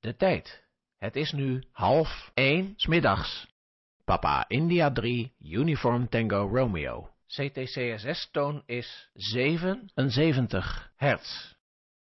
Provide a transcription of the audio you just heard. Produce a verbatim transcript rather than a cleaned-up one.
De tijd. Het is nu half één 's middags. Papa India drie, Uniform Tango Romeo. C T C S S-toon is zevenenzeventig hertz.